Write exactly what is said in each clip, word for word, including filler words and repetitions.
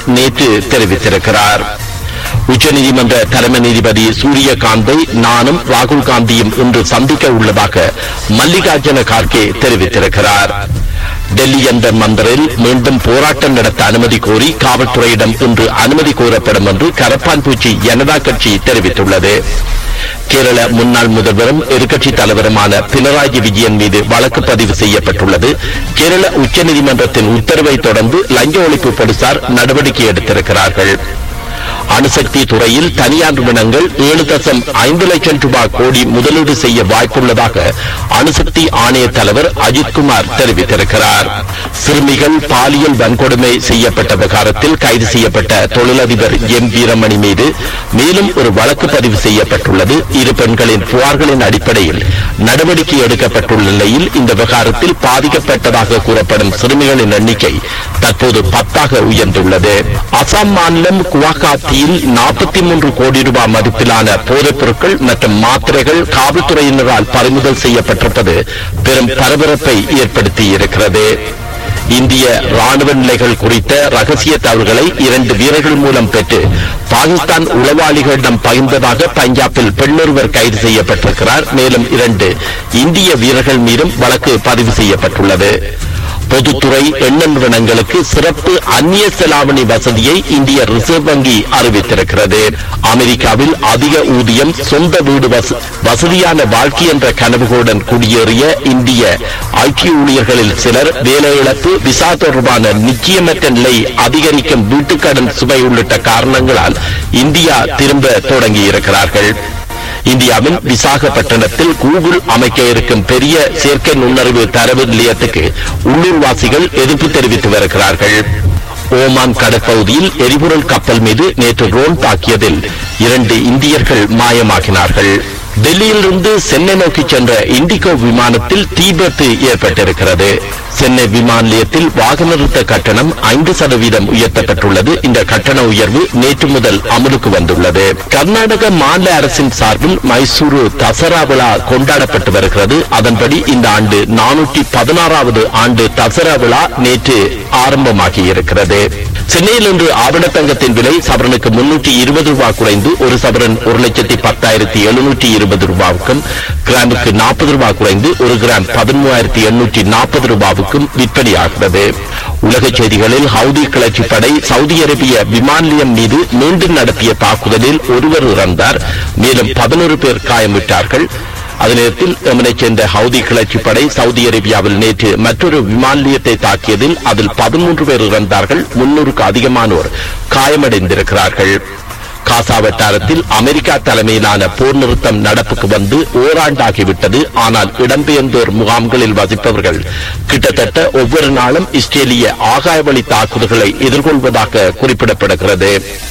நேற்று தெரிவித்திருக்கிறார். உச்சநீதிமன்ற தலைமை நீதிபதி சூரியகாந்தை நானும் ராகுல் காந்தியும் இன்று சந்திக்க உள்ளதாக மல்லிகார்ஜுன கார்கே தெரிவித்திருக்கிறார். டெல்லி என்ற மந்தரில் மீண்டும் போராட்டம் நடத்த அனுமதி கோரி காவல்துறையிடம் இன்று அனுமதி கோரப்படும் என்று கரப்பான்பூச்சி ஜனதா கட்சி தெரிவித்துள்ளது. கேரள முன்னாள் முதல்வரும் எதிர்க்கட்சித் தலைவருமான பினராயி விஜயன் மீது வழக்கு பதிவு செய்யப்பட்டுள்ளது. கேரள உச்சநீதிமன்றத்தின் உத்தரவை தொடர்ந்து லஞ்ச ஒழிப்பு போலீசார் நடவடிக்கை எடுத்திருக்கிறார்கள். அணுசக்தி துறையில் தனியார் நிறுவனங்கள் ஏழு தசம் ஐந்து லட்சம் ரூபாய் கோடி முதலீடு செய்ய வாய்ப்புள்ளதாக அணுசக்தி ஆணைய தலைவர் அஜித்குமார் தெரிவித்திருக்கிறார். சிறுமிகள் பாலியல் வன்கொடுமை செய்யப்பட்ட விவகாரத்தில் கைது செய்யப்பட்ட தொழிலதிபர் எம் வீரமணி மீது மேலும் ஒரு வழக்கு பதிவு செய்யப்பட்டுள்ளது. இரு பெண்களின் புகார்களின் அடிப்படையில் நடவடிக்கை எடுக்கப்பட்டுள்ள நிலையில் இந்த விவகாரத்தில் பாதிக்கப்பட்டதாக கூறப்படும் சிறுமிகளின் எண்ணிக்கை தற்போது பத்தாக உயர்ந்துள்ளது. அசாம் மாநிலம் குவாகாத்தியில் நாற்பத்தி மூன்று கோடி ரூபாய் மதிப்பிலான போதைப் பொருட்கள் மற்றும் மாத்திரைகள் காவல்துறையினரால் பறிமுதல் செய்யப்பட்டிருப்பது பெரும் பரபரப்பை ஏற்படுத்தியிருக்கிறது. இந்திய ராணுவ நிலைகள் குறித்த ரகசிய தகவல்களை இரண்டு வீரர்கள் மூலம் பெற்று பாகிஸ்தான் உளவாளிகளிடம் பகிர்ந்ததாக பஞ்சாபில் பெண்ணொருவர் கைது செய்யப்பட்டிருக்கிறார். மேலும் இரண்டு இந்திய வீரர்கள் மீதும் வழக்கு பதிவு செய்யப்பட்டுள்ளது. பொதுத்துறை எண்ண நிறுவனங்களுக்கு சிறப்பு அந்நிய செலாவணி வசதியை இந்திய ரிசர்வ் வங்கி அறிவித்திருக்கிறது. அமெரிக்காவில் அதிக ஊதியம், சொந்த வீடு, வசதியான வாழ்க்கை என்ற கனவுகளுடன் குடியேறிய இந்திய ஐக்கிய ஊழியர்களில் சிலர் வேலையிழப்பு, விசா தொடர்பான நிச்சயமற்ற நிலை, அதிகரிக்கும் வீட்டுக்கடன் சுமை உள்ளிட்ட காரணங்களால் இந்தியா திரும்ப தொடங்கியிருக்கிறார்கள். இந்தியாவின் விசாகப்பட்டினத்தில் கூகுள் அமைக்க இருக்கும் பெரிய செயற்கை நுண்ணறிவு தரவு நிலையத்துக்கு உள்ளூர்வாசிகள் எதிர்ப்பு தெரிவித்து வருகிறார்கள். ஓமான் கடற்பகுதியில் எரிபொருள் கப்பல் மீது நேற்று ட்ரோன் தாக்கியதில் இரண்டு இந்தியர்கள் மாயமாகினார்கள். டெல்லியிலிருந்து சென்னை நோக்கி சென்ற இண்டிகோ விமானத்தில் தீ விபத்து ஏற்பட்டிருக்கிறது. சென்னை விமான நிலையத்தில் வாகன நிறுத்த கட்டணம் ஐந்து சதவீதம் உயர்த்தப்பட்டுள்ளது. இந்த கட்டண உயர்வு நேற்று முதல் அமலுக்கு வந்துள்ளது. கர்நாடக மாநில அரசின் சார்பில் மைசூரு தசரா விழா கொண்டாடப்பட்டு வருகிறது. அதன்படி இந்த ஆண்டு நானூற்றி பதினாறாவது ஆண்டு தசரா விழா நேற்று ஆரம்பமாகி இருக்கிறது. சென்னையில் இன்று ஆவண தங்கத்தின் விலை சவரனுக்கு முன்னூற்றி இருபது ரூபாய் குறைந்து ஒரு சவரன் ஒரு லட்சத்தி பத்தாயிரத்தி எழுநூற்றி இருபது ரூபாவுக்கும், கிராமுக்கு நாற்பது ரூபாய் குறைந்து ஒரு கிராம் பதிமூவாயிரத்தி எண்ணூற்றி நாற்பது ரூபாவுக்கும் விற்பனையாகிறது. உலக செய்திகளில் ஹவுதி கிளர்ச்சி படை சவுதி அரேபிய விமான நிலையம் மீது மீண்டும் நடத்திய தாக்குதலில் ஒருவர் இறந்தார். மேலும் பதினோரு பேர் காயமிட்டார்கள். அதே நேரத்தில் யெமனைச் சேர்ந்த ஹவுதி கிளர்ச்சி படை சவுதி அரேபியாவில் நேற்று மற்றொரு விமான நிலையத்தை தாக்கியதில் அதில் பதிமூன்று பேர் இறந்தார்கள். முன்னூறுக்கு அதிகமானோர் காயமடைந்திருக்கிறார்கள். காசா வட்டாரத்தில் அமெரிக்கா தலைமையிலான போர் நிறுத்தம் நடப்புக்கு வந்து ஓராண்டாகிவிட்டது. ஆனால் இடம்பெயர்ந்தோர் முகாம்களில் வசிப்பவர்கள் கிட்டத்தட்ட ஒவ்வொரு நாளும் இஸ்ரேலிய ஆகாயவழி தாக்குதல்களை எதிர்கொள்வதாக குறிப்பிடப்படுகிறது.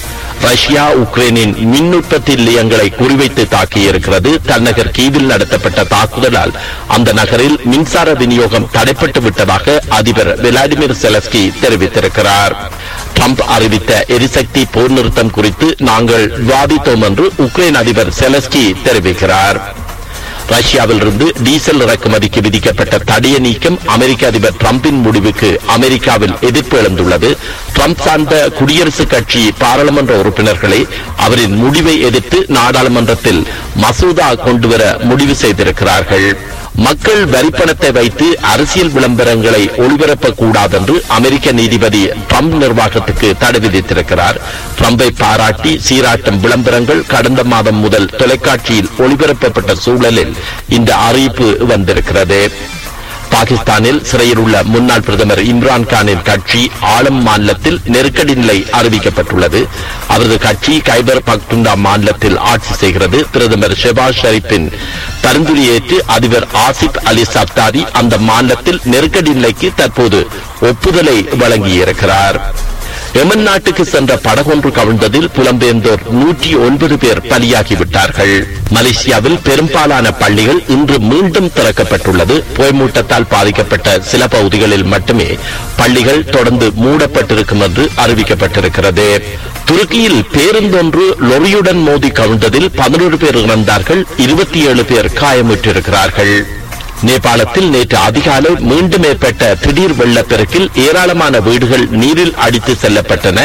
ரஷ்யா உக்ரைனின் மின் உற்பத்தி நிலையங்களை குறிவைத்து தாக்கியிருக்கிறது. தலைநகர் கீவில் நடத்தப்பட்ட தாக்குதலால் அந்த நகரில் மின்சார விநியோகம் தடைப்பட்டு விட்டதாக அதிபர் விளாடிமிர் செலஸ்கி தெரிவித்திருக்கிறார். ட்ரம்ப் அறிவித்த எரிசக்தி போர் நிறுத்தம் குறித்து நாங்கள் விவாதித்தோம் என்று உக்ரைன் அதிபர் செலஸ்கி தெரிவிக்கிறார். ரஷ்யாவில் இருந்து டீசல் இறக்குமதிக்கு விதிக்கப்பட்ட தடையை நீக்கும் அமெரிக்க அதிபர் டிரம்பின் முடிவுக்கு அமெரிக்காவில் எதிர்ப்பு எழுந்துள்ளது. டிரம்ப் சார்ந்த குடியரசுக் கட்சி பாராளுமன்ற உறுப்பினர்களை அவரின் முடிவை எதிர்த்து நாடாளுமன்றத்தில் மசோதா கொண்டுவர முடிவு செய்திருக்கிறார்கள். மக்கள் வரிப்பணத்தை வைத்து அரசியல் விளம்பரங்களை ஒளிபரப்பக்கூடாது என்று அமெரிக்க நீதிபதி ட்ரம்ப் நிர்வாகத்துக்கு தடை விதித்திருக்கிறார். ட்ரம்பை பாராட்டி சீராட்டும் விளம்பரங்கள் கடந்த மாதம் முதல் தொலைக்காட்சியில் ஒளிபரப்பப்பட்ட சூழலில் இந்த அறிவிப்பு வந்திருக்கிறது. பாகிஸ்தானில் சிறையில் உள்ள முன்னாள் பிரதமர் இம்ரான்கானின் கட்சி ஆலம் மாநிலத்தில் நெருக்கடி நிலை அறிவிக்கப்பட்டுள்ளது. அவரது கட்சி கைபர் பக்துண்டா மாநிலத்தில் ஆட்சி செய்கிறது. பிரதமர் ஷெபாஸ் ஷெரீப்பின் பரிந்துரையேற்று அதிபர் ஆசிப் அலி சப்தாரி அந்த மாநிலத்தில் நெருக்கடி நிலைக்கு தற்போது ஒப்புதலை வழங்கியிருக்கிறார். யெமன் நாட்டுக்கு சென்ற படகொன்று கவிழ்ந்ததில் புலம்பெயர்ந்தோர் நூற்றி ஒன்பது பேர் பலியாகிவிட்டார்கள். மலேசியாவில் பெரும்பாலான பள்ளிகள் இன்று மீண்டும் திறக்கப்பட்டுள்ளது. புயமூட்டத்தால் பாதிக்கப்பட்ட சில பகுதிகளில் மட்டுமே பள்ளிகள் தொடர்ந்து மூடப்பட்டிருக்கும் என்று அறிவிக்கப்பட்டிருக்கிறது. துருக்கியில் பேருந்தொன்று லொரியுடன் மோதி கவிழ்ந்ததில் பதினோரு பேர் இறந்தார்கள். இருபத்தி ஏழு பேர் காயமுற்றிருக்கிறார்கள். நேபாளத்தில் நேற்று அதிகாலை மீண்டும் ஏற்பட்ட திடீர் வெள்ளப்பெருக்கில் ஏராளமான வீடுகள் நீரில் அடித்து செல்லப்பட்டன.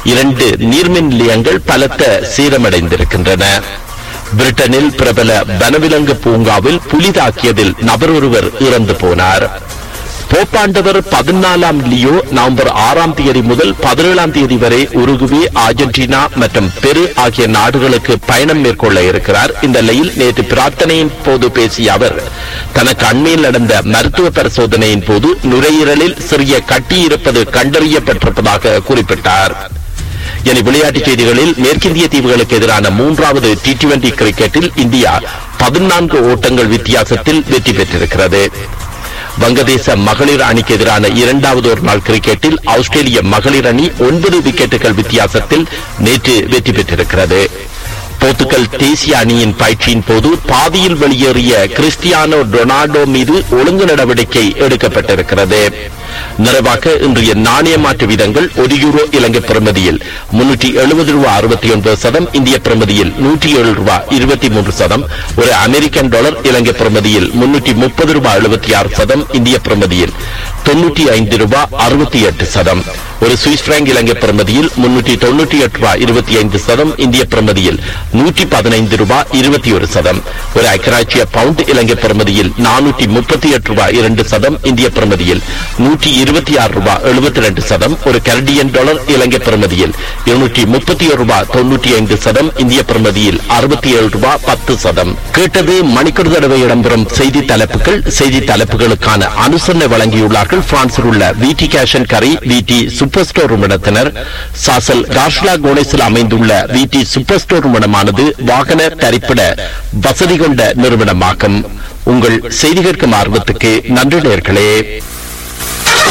இரண்டு நீர்மின் நிலையங்கள் பலத்த சேதமடைந்திருக்கின்றன. பிரிட்டனில் பிரபல வனவிலங்கு பூங்காவில் புலி தாக்கியதில் நபர் ஒருவர் இறந்து போனார். போப்பாண்டவர் பதினாலாம் லியோ நவம்பர் ஆறாம் தேதி முதல் பதினேழாம் தேதி வரை உருகுவே, அர்ஜென்டினா மற்றும் பெரு ஆகிய நாடுகளுக்கு பயணம் மேற்கொள்ள இருக்கிறார். இந்த நிலையில் நேற்று பிரார்த்தனையின் போது பேசிய அவர் தனக்கு அண்மையில் நடந்த மருத்துவ பரிசோதனையின் போது நுரையீரலில் சிறிய கட்டி இருப்பது கண்டறியப்பட்டிருப்பதாக குறிப்பிட்டார். இனி விளையாட்டுச் செய்திகளில் மேற்கிந்திய தீவுகளுக்கு எதிரான மூன்றாவது டி டுவெண்டி கிரிக்கெட்டில் இந்தியா பதினான்கு ஓட்டங்கள் வித்தியாசத்தில் வெற்றி பெற்றிருக்கிறது. வங்கதேச மகளிர் அணிக்கு எதிரான இரண்டாவது ஒரு நாள் கிரிக்கெட்டில் ஆஸ்திரேலிய மகளிர் அணி ஒன்பது விக்கெட்டுகள் வித்தியாசத்தில் நேற்று வெற்றி பெற்றிருக்கிறது. போர்த்துகல் தேசிய அணியின் பயிற்சியின் போது பாதியில் வெளியேறிய கிறிஸ்டியானோ ரொனால்டோ மீது ஒழுங்கு நடவடிக்கை எடுக்கப்பட்டிருக்கிறது. நிறைவாக இன்றைய நாணய மாற்று வீதங்கள்: ஒரு யூரோ இலங்கை பிரமதியில் முன்னூற்றி எழுபது ரூபாய் அறுபத்தி ஒன்பது சதம், இந்திய பிரமதியில் நூற்றி ஏழு ரூபாய் இருபத்தி மூன்று சதம், ஒரு அமெரிக்கன் டாலர் இலங்கை பிரமதியில் முன்னூற்றி முப்பது ரூபாய் எழுபத்தி ஆறு சதம், இந்திய பிரமதியில் தொன்னூற்றி ஐந்து ரூபாய் அறுபத்தி எட்டு சதம், ஒரு சுவிஸ் பிராங்க் இலங்கை பிரமதியில் முன்னூற்றி தொன்னூற்றி எட்டு ரூபாய் இருபத்தி ஐந்து சதம், இந்திய பிரமதியில் நூற்றி பதினைந்து ரூபாய் இருபத்தி ஒரு சதம், ஒரு ஐக்கிய பவுண்ட் இலங்கை பிரமதியில் நானூற்றி முப்பத்தி எட்டு ரூபாய் இரண்டு சதம், இந்திய பிரமதியில் நூற்றி இருபத்தி ஆறு ரூபாய் எழுபத்தி ரெண்டு சதம், ஒரு கனடியன் டாலர் இலங்கை பிரமதியில் இருநூற்றி முப்பத்தி ஒரு ரூபாய் தொன்னூற்றி ஐந்து சதம், இந்திய பிரமதியில் அறுபத்தி ஏழு ரூபாய் பத்து சதம். கேட்டது மணிக்கூர் தடவை இடம்பெறும் செய்தி தலைப்புகள். செய்தி தலைப்புகளுக்கான அனுசரணை வழங்கியுள்ளார்கள் பிரான்சில் உள்ள விடி கேஷ் அண்ட் கரி, விடி சூப்பர் ஸ்டோர் நிறுவனத்தினர். சாசல் கார்ஷ்லா கோனேஸில் அமைந்துள்ள விடி சூப்பர் ஸ்டோர் நிறுவனமானது வாகன தரிப்பிட வசதி கொண்ட நிறுவனமாகும். உங்கள் செய்தி கேட்கும் ஆர்வத்துக்கு நன்றி நேயர்களே.